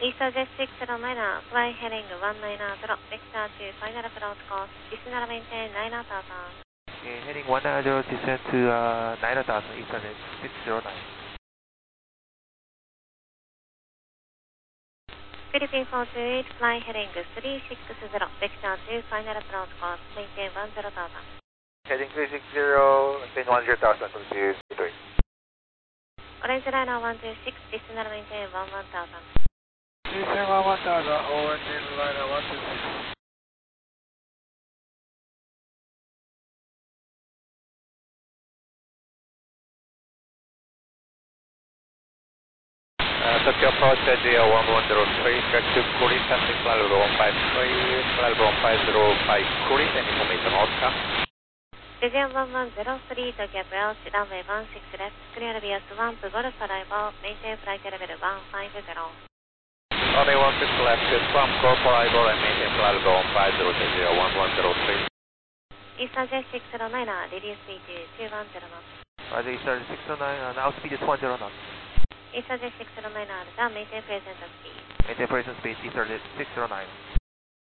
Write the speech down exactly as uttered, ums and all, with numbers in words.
EastJet six zero niner, fly heading one nine zero, vector to final approach course, descend maintain nine thousand. Okay, heading one nine zero, descend to uh, nine thousand, EastJet six zero nine. Philippine four two eight, fly heading three six zero, vector to final approach course, maintain one zero thousand. Heading three six zero, maintain one zero thousand, confused, three. Orange liner one two six, descend maintain one one thousand. Descend one one thousand, orange liner one two six. Uh, Tokyo approach at the one one zero three, track to Kuri, passing flight level one five three, flight level one five zero five Kuri, and information Oscar. Region one one zero three, Tokyo approach, runway one six left, clear via swamp, golf arrival, maintain flight level one five zero. Runway one six left, swamp, golf arrival, and maintain flight level one five zero to zero one one zero three. EastJet six zero niner, reduce speed to two one zero knots. Roger, EastJet six zero nine, uh, now speed is one zero knots. EastJet six zero niner, down maintain present speed. Maintain present speed, EastJet six zero nine.